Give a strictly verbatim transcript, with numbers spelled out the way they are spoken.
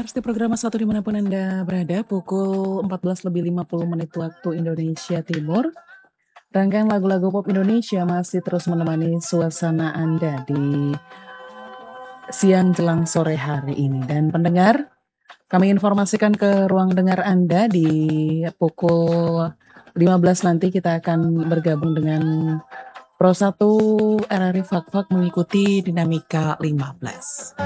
pendengar setia program satu dimanapun Anda berada, pukul empat belas lebih lima puluh menit waktu Indonesia Timur. Rangkaian lagu-lagu pop Indonesia masih terus menemani suasana Anda di siang jelang sore hari ini. Dan pendengar, kami informasikan ke ruang dengar Anda di pukul lima belas nanti kita akan bergabung dengan Pro satu R R I Fak-Fak mengikuti Dinamika lima belas.